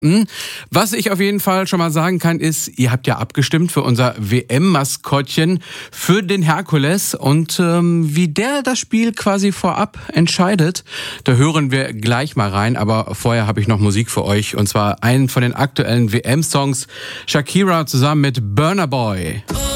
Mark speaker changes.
Speaker 1: Was ich auf jeden Fall schon mal sagen kann, ist, ihr habt ja abgestimmt für unser WM-Maskottchen für den Herkules und wie der das Spiel quasi vorab entscheidet, da hören wir gleich mal rein, aber vorher habe ich noch Musik für euch und zwar einen von den aktuellen WM-Songs, Shakira zusammen mit Burna Boy.